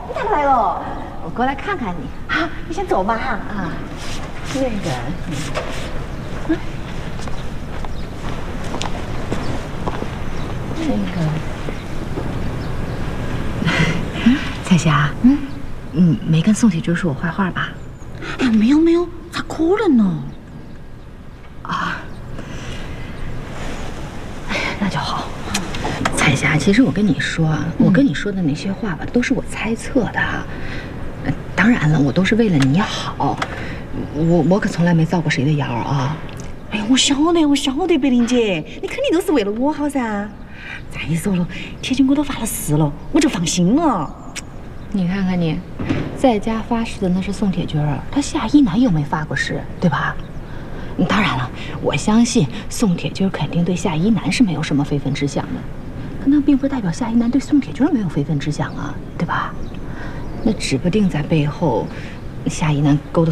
你咋来了？ 我过来看看你。 啊，你先走吧哈。 啊，那个，那个，彩霞，没跟宋铁军说我坏话吧？ 哎，没有没有，咋可能呢？ 啊，哎，那就好。彩霞，其实我跟你说啊，我跟你说的那些话吧，都是我猜测的。当然了，我都是为了你好，我可从来没造过谁的谣啊。 哎，我晓得，白玲姐，你肯定都是为了我好噻。再说了，铁军哥都发了誓了，我就放心了。 你看看你，在家发誓的那是宋铁军儿，他夏一楠又没发过誓，对吧？当然了，我相信宋铁军肯定对夏一楠是没有什么非分之想的，可那并不代表夏一楠对宋铁军没有非分之想啊，对吧？那指不定在背后，夏一楠勾搭